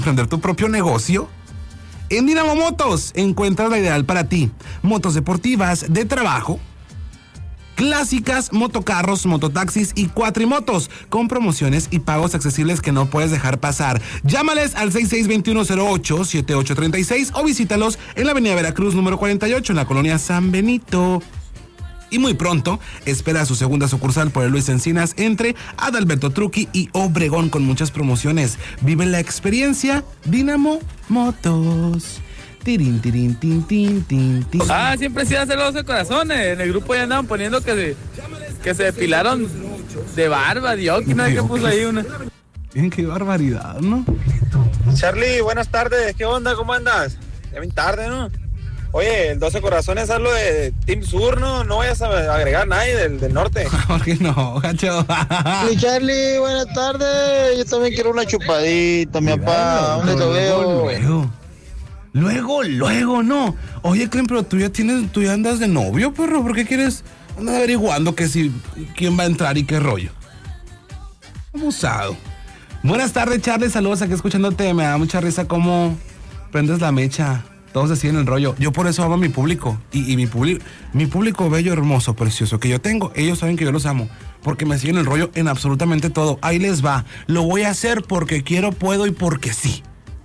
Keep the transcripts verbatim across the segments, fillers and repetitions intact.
emprender tu propio negocio? En Dinamo Motos encuentras la ideal para ti. Motos deportivas, de trabajo, clásicas, motocarros, mototaxis y cuatrimotos, con promociones y pagos accesibles que no puedes dejar pasar. Llámales al seis seis dos uno cero ocho siete ocho tres seis o visítalos en la avenida Veracruz número cuarenta y ocho en la colonia San Benito. Y muy pronto espera su segunda sucursal por el Luis Encinas entre Adalberto Truqui y Obregón, con muchas promociones. Vive la experiencia Dinamo Motos. Tirin, tirin, tin, tin, tin, tin. Ah, siempre sí hacer los doce corazones. En el grupo ya andaban poniendo que se, que se depilaron de barba, Dios, que no hay que puso ahí una. Qué barbaridad, ¿no? Charlie, buenas tardes. ¿Qué onda? ¿Cómo andas? Ya bien tarde, ¿no? Oye, el doce corazones es algo de Team Sur, ¿no? No vayas a agregar nadie del, del norte. ¿Por qué no, gacho? Mi Charlie, buenas tardes. Yo también quiero una chupadita, mi papá. ¿Dónde lo veo? Luego, luego, luego, no. Oye, Clem, pero tú ya tienes, tú ya andas de novio, perro. ¿Por qué quieres andar averiguando que si, quién va a entrar y qué rollo? Abusado. Buenas tardes, Charlie. Saludos aquí escuchándote. Me da mucha risa cómo prendes la mecha. Todos se siguen el rollo. Yo por eso amo a mi público. Y, y mi, publi- mi público bello, hermoso, precioso que yo tengo. Ellos saben que yo los amo. Porque me siguen el rollo en absolutamente todo. Ahí les va. Lo voy a hacer porque quiero, puedo y porque sí.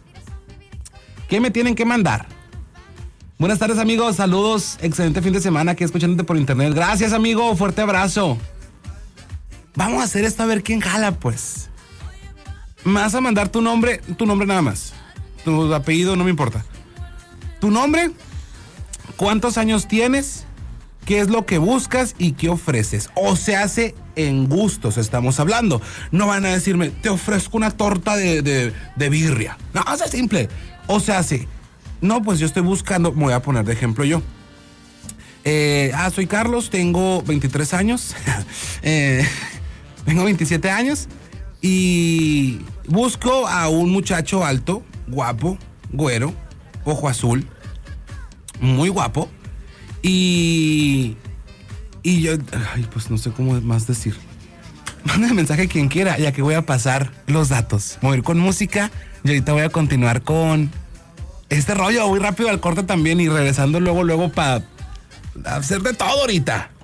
¿Qué me tienen que mandar? Buenas tardes, amigos. Saludos. Excelente fin de semana aquí escuchándote por internet. Gracias, amigo. Fuerte abrazo. Vamos a hacer esto a ver quién jala, pues. Me vas a mandar tu nombre, tu nombre nada más. Tu apellido no me importa. Tu nombre, cuántos años tienes, qué es lo que buscas y qué ofreces. O se hace en gustos, estamos hablando. No van a decirme, te ofrezco una torta de, de, de birria. No, o sea, simple. O se hace, no, pues yo estoy buscando, me voy a poner de ejemplo yo. Eh, ah, soy Carlos, tengo veintitrés años. eh, tengo veintisiete años. Y busco a un muchacho alto, guapo, güero, ojo azul, muy guapo. Y... Y yo... Ay, pues no sé cómo más decir. Manda mensaje a quien quiera, ya que voy a pasar los datos. Voy a ir con música y ahorita voy a continuar con este rollo. Voy rápido al corte también y regresando luego, luego para hacer de todo ahorita.